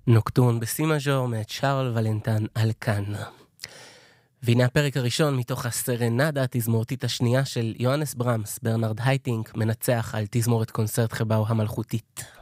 נוקטורן בסי מז'ור מאת שרל ולנטן אלקן. והנה הפרק הראשון מתוך הסרנדה התזמורתית השנייה של יוהנס ברמס, ברנרד הייטינק, מנצח על תזמורת קונצרט חבאו המלכותית.